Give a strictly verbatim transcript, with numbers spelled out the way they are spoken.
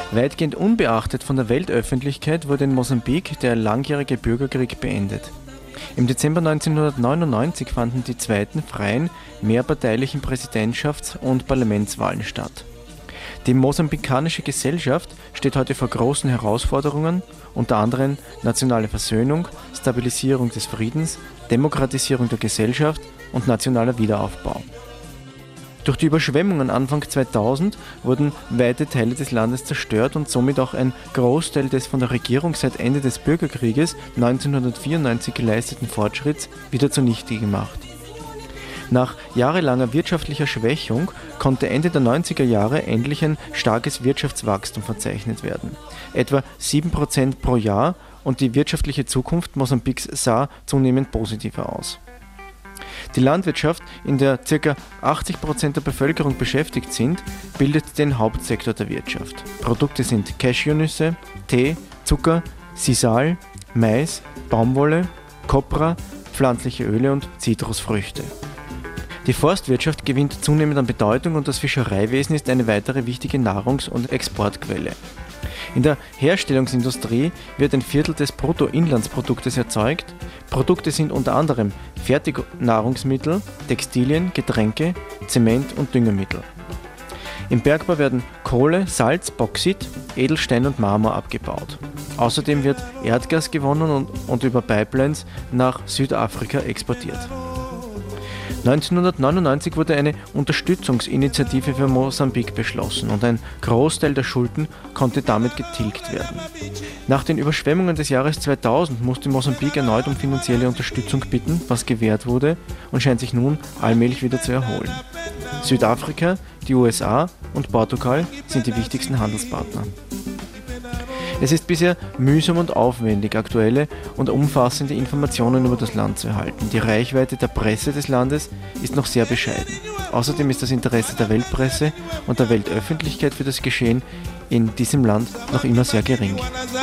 Weitgehend unbeachtet von der Weltöffentlichkeit wurde in Mosambik der langjährige Bürgerkrieg beendet. Im Dezember neunzehnhundertneunundneunzig fanden die zweiten freien, mehrparteilichen Präsidentschafts- und Parlamentswahlen statt. Die mosambikanische Gesellschaft steht heute vor großen Herausforderungen, unter anderem nationale Versöhnung, Stabilisierung des Friedens, Demokratisierung der Gesellschaft und nationaler Wiederaufbau. Durch die Überschwemmungen Anfang zweitausend wurden weite Teile des Landes zerstört und somit auch ein Großteil des von der Regierung seit Ende des Bürgerkrieges neunzehnhundertvierundneunzig geleisteten Fortschritts wieder zunichte gemacht. Nach jahrelanger wirtschaftlicher Schwächung konnte Ende der neunziger Jahre endlich ein starkes Wirtschaftswachstum verzeichnet werden, etwa sieben Prozent pro Jahr, und die wirtschaftliche Zukunft Mosambiks sah zunehmend positiver aus. Die Landwirtschaft, in der ca. achtzig Prozent der Bevölkerung beschäftigt sind, bildet den Hauptsektor der Wirtschaft. Produkte sind Cashewnüsse, Tee, Zucker, Sisal, Mais, Baumwolle, Kopra, pflanzliche Öle und Zitrusfrüchte. Die Forstwirtschaft gewinnt zunehmend an Bedeutung und das Fischereiwesen ist eine weitere wichtige Nahrungs- und Exportquelle. In der Herstellungsindustrie wird ein Viertel des Bruttoinlandsproduktes erzeugt. Produkte sind unter anderem Fertignahrungsmittel, Textilien, Getränke, Zement und Düngemittel. Im Bergbau werden Kohle, Salz, Bauxit, Edelstein und Marmor abgebaut. Außerdem wird Erdgas gewonnen und, und über Pipelines nach Südafrika exportiert. neunzehnhundertneunundneunzig wurde eine Unterstützungsinitiative für Mosambik beschlossen und ein Großteil der Schulden konnte damit getilgt werden. Nach den Überschwemmungen des Jahres zweitausend musste Mosambik erneut um finanzielle Unterstützung bitten, was gewährt wurde und scheint sich nun allmählich wieder zu erholen. Südafrika, die U S A und Portugal sind die wichtigsten Handelspartner. Es ist bisher mühsam und aufwendig, aktuelle und umfassende Informationen über das Land zu erhalten. Die Reichweite der Presse des Landes ist noch sehr bescheiden. Außerdem ist das Interesse der Weltpresse und der Weltöffentlichkeit für das Geschehen in diesem Land noch immer sehr gering.